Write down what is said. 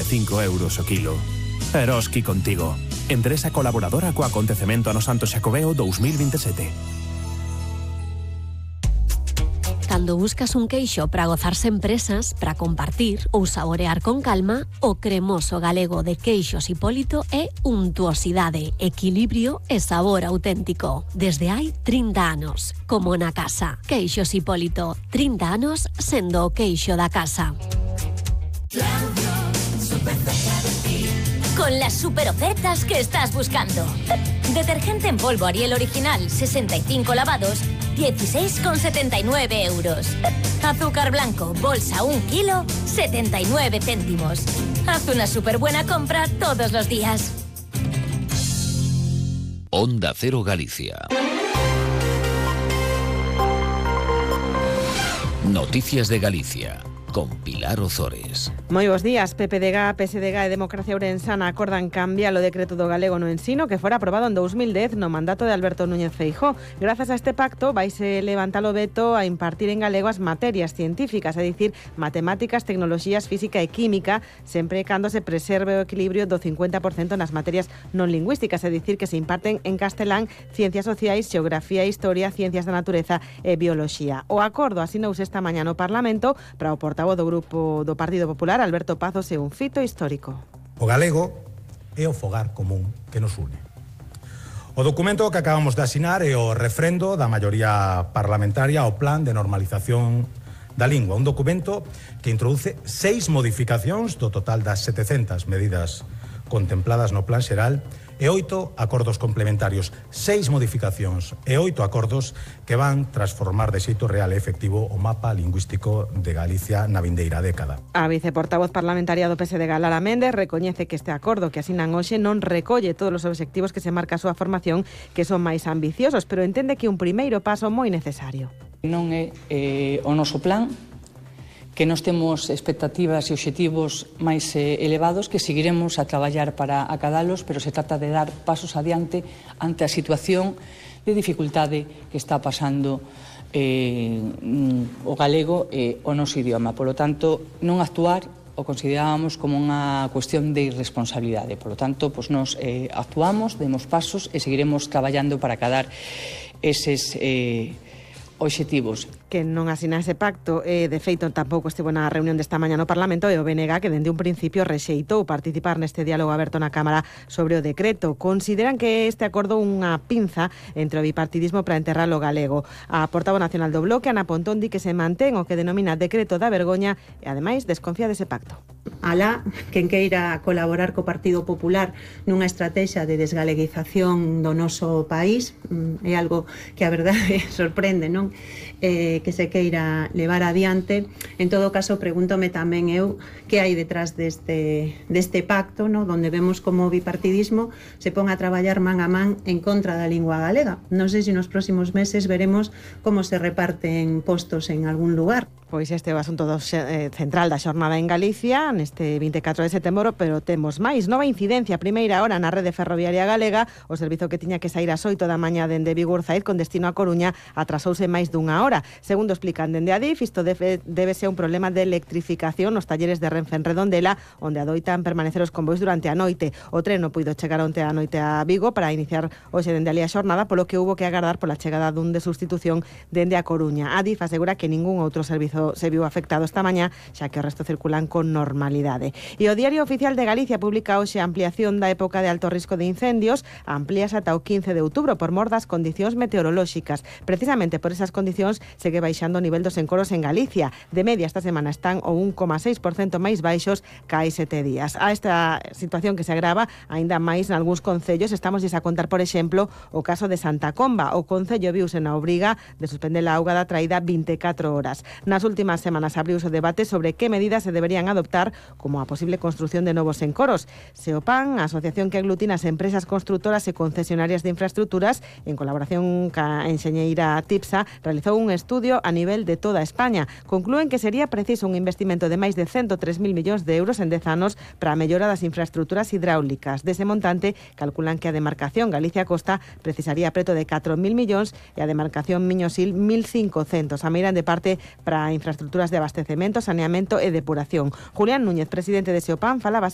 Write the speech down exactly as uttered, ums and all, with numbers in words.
cinco euros o kilo. Eroski contigo. Empresa colaboradora co acontecemento ano Santo Xacobeo dos mil veintisiete. Cando buscas un queixo para gozarse en presas, para compartir ou saborear con calma, o cremoso galego de Queixos Hipólito é untuosidade, equilibrio e sabor auténtico. Desde hai trinta anos, como na casa. Queixos Hipólito, trinta anos sendo o queixo da casa. Con las super ofertas que estás buscando. Detergente en polvo Ariel original, sesenta y cinco lavados, dieciséis con setenta y nueve euros. Azúcar blanco, bolsa un kilo, setenta y nueve céntimos. Haz una súper buena compra todos los días. Onda Cero Galicia. Noticias de Galicia, con Pilar Ozores. Moi bos días. P P D G, P S D G e Democracia Ourensana acordan cambiar o decreto do galego no ensino que fora aprobado en dos mil dez no mandato de Alberto Núñez Feijóo. Grazas a este pacto vaise levantar o veto a impartir en galego as materias científicas, é dicir, matemáticas, tecnoloxías, física e química, sempre cando se preserve o equilibrio do cincuenta por cento nas materias non lingüísticas, é dicir, que se imparten en castelán ciencias sociais, xeografía e historia, ciencias da natureza e bioloxía. O acordo asinouse esta mañá no Parlamento para o portavoz do Grupo do Partido Popular, Alberto Pazos, é un fito histórico. O galego é o fogar común que nos une. O documento que acabamos de asinar é o refrendo da maioría parlamentaria ao Plan de Normalización da Lingua, un documento que introduce seis modificacións do total das setecentas medidas contempladas no Plan Xeral e oito acordos complementarios, seis modificacións e oito acordos que van transformar de xeito real e efectivo o mapa lingüístico de Galicia na vindeira década. A viceportavoz parlamentaria do P S D G, Lara Méndez, recoñece que este acordo que asinan hoxe non recolle todos os obxectivos que se marca a súa formación, que son máis ambiciosos, pero entende que un primeiro paso moi necesario. Non é eh, o noso plan, que nos temos expectativas e obxectivos máis eh, elevados que seguiremos a traballar para acadalos, pero se trata de dar pasos adiante ante a situación de dificultade que está pasando eh, o galego e o noso idioma. Por lo tanto, non actuar o considerábamos como unha cuestión de irresponsabilidade. Por lo tanto, pues nos eh, actuamos, demos pasos e seguiremos traballando para acadar eses eh, obxectivos. Que non asina ese pacto e, de feito, tampouco estivo na reunión desta mañá no Parlamento e o B N G que dende un principio rexeitou participar neste diálogo aberto na Cámara sobre o decreto. Consideran que este acordo unha pinza entre o bipartidismo para enterrar o galego. A portavoz nacional do Bloque, Ana Pontón, di que se mantén o que denomina decreto da vergoña e, ademais, desconfía dese pacto. Alá, quen queira colaborar co Partido Popular nunha estrategia de desgaleguización do noso país, é algo que a verdade sorprende, non? Eh, que se queira levar adiante. En todo caso, pregúntome tamén eu que hai detrás deste, deste pacto, no? Donde vemos como o bipartidismo se pon a traballar man a man en contra da lingua galega. Non sei se nos próximos meses veremos como se reparten postos en algún lugar. Pois este é o asunto do, eh, central da xornada en Galicia neste vinte e catro de setembro, pero temos máis. Nova incidencia a primeira hora na rede ferroviaria galega. O servizo que tiña que sair ás oito da mañá dende Vigurzaíz con destino a Coruña atrasouse máis dunha hora. Segundo explican dende Adif, isto debe, debe ser un problema de electrificación nos talleres de Renfe en Redondela, onde adoitan permanecer os convois durante a noite. O tren non puido chegar onte a noite a Vigo para iniciar hoxe dende ali a xornada, polo que hubo que agardar pola chegada dun de sustitución dende a Coruña. Adif asegura que ningún outro servizo se viu afectado esta mañá, xa que o resto circulan con normalidade. E o Diario Oficial de Galicia publica hoxe a ampliación da época de alto risco de incendios, amplíase ata o quince de outubro por mor das condicións meteorolóxicas. Precisamente por esas condicións segue baixando o nivel dos encoros en Galicia. De media esta semana están o un coma seis por cento máis baixos que hai sete días. A esta situación que se agrava aínda máis nalgúns concellos, estamos a contar, por exemplo, o caso de Santa Comba. O concello viuse na obriga de suspender a auga da traída vinte e catro horas. Nas últimas semanas abriuse o debate sobre que medidas se deberían adoptar, como a posible construción de novos encoros. Seopan, a asociación que aglutina as empresas constructoras e concesionarias de infraestructuras, en colaboración ca enxeñeira TIPSA, realizou un estudio a nivel de toda España. Conclúen que sería preciso un investimento de máis de ciento tres mil millóns de euros en dez anos para a mellora das infraestructuras hidráulicas. Dese montante, calculan que a demarcación Galicia-Costa precisaría preto de catro mil millóns e a demarcación Miño-Sil mil cincocentos. A miran de parte para infraestructuras de abastecemento, saneamento e depuración. Julián Núñez, presidente de Seopan, falaba